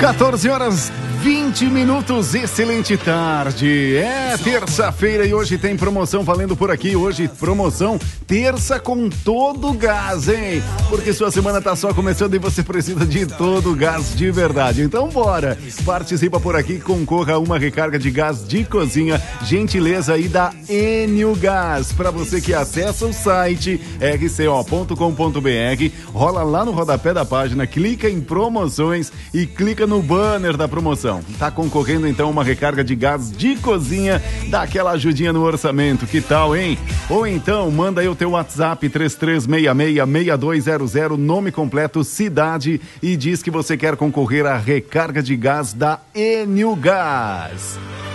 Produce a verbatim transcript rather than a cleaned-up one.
quatorze horas vinte minutos, excelente tarde. É terça-feira e hoje tem promoção valendo por aqui. Hoje promoção terça com todo gás, hein? Porque sua semana tá só começando e você precisa de todo gás de verdade. Então bora, participa por aqui, concorra a uma recarga de gás de cozinha, gentileza aí da Enio Gás. Para você que acessa o site r c o ponto com ponto b r, rola lá no rodapé da página, clica em promoções e clica no banner da promoção. Tá concorrendo então uma recarga de gás de cozinha, dá aquela ajudinha no orçamento, que tal, hein? Ou então manda aí o teu WhatsApp três três seis seis, seis dois zero zero, nome completo, cidade e diz que você quer concorrer à recarga de gás da Enio Gás.